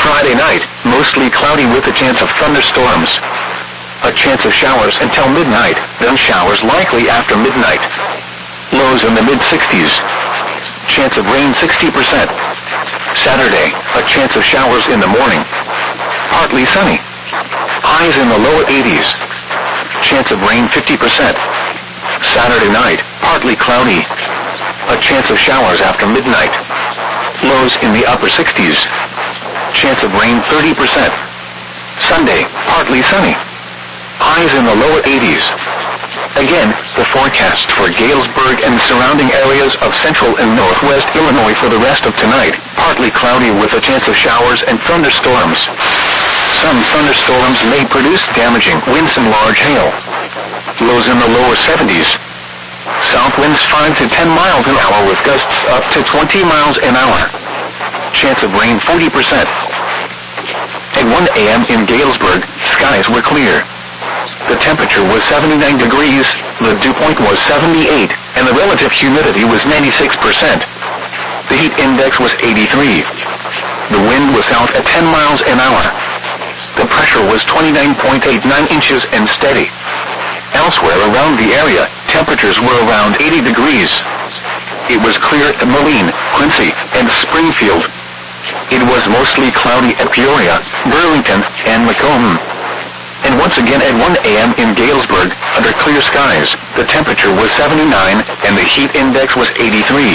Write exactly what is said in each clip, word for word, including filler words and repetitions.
Friday night, mostly cloudy with a chance of thunderstorms. A chance of showers until midnight, then showers likely after midnight. Lows in the mid-sixties. Chance of rain sixty percent. Saturday, a chance of showers in the morning. Partly sunny. Highs in the lower eighties. Chance of rain fifty percent. Saturday night, partly cloudy. A chance of showers after midnight. Lows in the upper sixties. Chance of rain thirty percent. Sunday, partly sunny. Highs in the lower eighties. Again, the forecast for Galesburg and surrounding areas of central and northwest Illinois for the rest of tonight, partly cloudy with a chance of showers and thunderstorms. Some thunderstorms may produce damaging winds and large hail. Lows in the lower seventies. South winds five to ten miles an hour with gusts up to twenty miles an hour. Chance of rain forty percent. At one a m in Galesburg, skies were clear. The temperature was seventy-nine degrees, the dew point was seventy-eight, and the relative humidity was ninety-six percent. The heat index was eighty-three. The wind was south at ten miles an hour. The pressure was twenty-nine point eight nine inches and steady. Elsewhere around the area, temperatures were around eighty degrees. It was clear at Moline, Quincy, and Springfield. It was mostly cloudy at Peoria, Burlington, and Macomb. And once again at one a m in Galesburg, under clear skies, the temperature was seventy-nine and the heat index was eighty-three.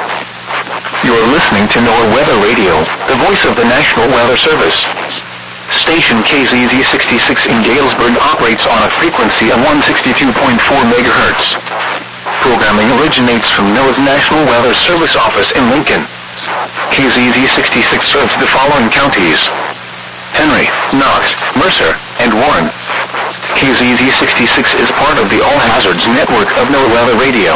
You're listening to NOAA Weather Radio, the voice of the National Weather Service. Station K Z Z sixty-six in Galesburg operates on a frequency of one sixty-two point four megahertz. Programming originates from NOAA's National Weather Service office in Lincoln. K Z Z sixty-six serves the following counties: Henry, Knox, Mercer, and Warren. K Z Z sixty-six is part of the All Hazards network of NOAA Weather Radio.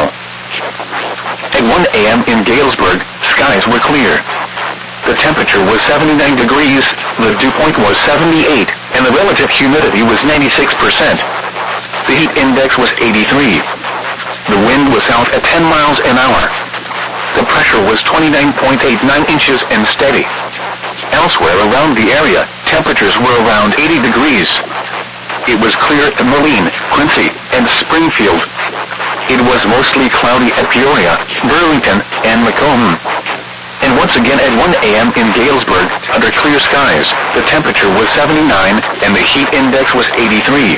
At one a m in Galesburg, skies were clear. The temperature was seventy-nine degrees, the dew point was seventy-eight, and the relative humidity was ninety-six percent. The heat index was eighty-three. The wind was south at ten miles an hour. The pressure was twenty-nine point eight nine inches and steady. Elsewhere around the area, temperatures were around eighty degrees. It was clear at Moline, Quincy, and Springfield. It was mostly cloudy at Peoria, Burlington, and Macomb. And once again at one a m in Galesburg, under clear skies, the temperature was seventy-nine and the heat index was eighty-three.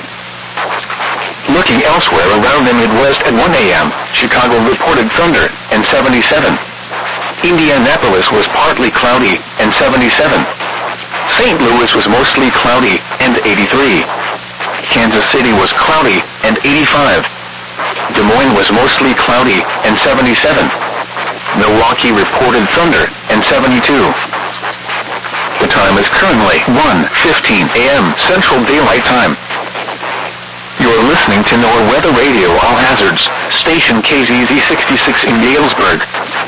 Looking elsewhere around the Midwest at one a m, Chicago reported thunder and seventy-seven. Indianapolis was partly cloudy and seventy-seven. Saint Louis was mostly cloudy and eighty-three. Kansas City was cloudy and eighty-five. Des Moines was mostly cloudy and seventy-seven. Milwaukee reported thunder and seventy-two. The time is currently one fifteen a m Central Daylight Time. You're listening to NOAA Weather Radio All Hazards, station K Z Z sixty-six in Galesburg.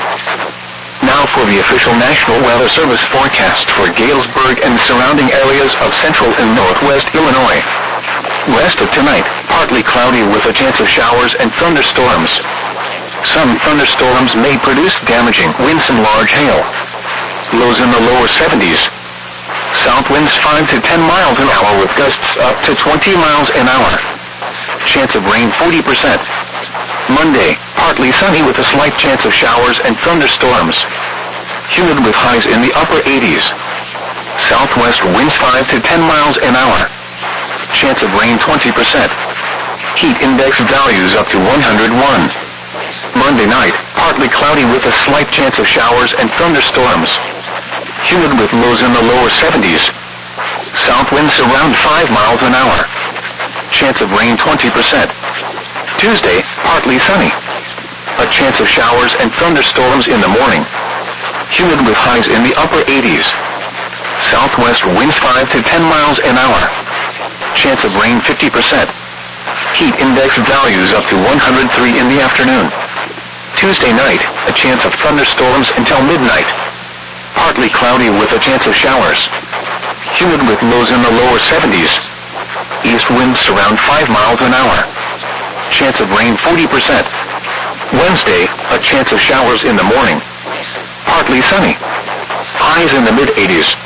Now for the official National Weather Service forecast for Galesburg and surrounding areas of central and northwest Illinois. Rest of tonight, partly cloudy with a chance of showers and thunderstorms. Some thunderstorms may produce damaging winds and large hail. Lows in the lower seventies. South winds five to ten miles an hour with gusts up to twenty miles an hour. Chance of rain forty percent. Monday, partly sunny with a slight chance of showers and thunderstorms. Humid with highs in the upper eighties. Southwest winds five to ten miles an hour. Chance of rain twenty percent. Heat index values up to one hundred one. Monday night, partly cloudy with a slight chance of showers and thunderstorms. Humid with lows in the lower seventies. South winds around five miles an hour. Chance of rain twenty percent. Tuesday, partly sunny. A chance of showers and thunderstorms in the morning. Humid with highs in the upper eighties. Southwest winds five to ten miles an hour. Chance of rain fifty percent. Heat index values up to one hundred three in the afternoon. Tuesday night, a chance of thunderstorms until midnight. Partly cloudy with a chance of showers. Humid with lows in the lower seventies. East winds around five miles an hour. Chance of rain forty percent. Wednesday, a chance of showers in the morning. Partly sunny. Highs in the mid eighties.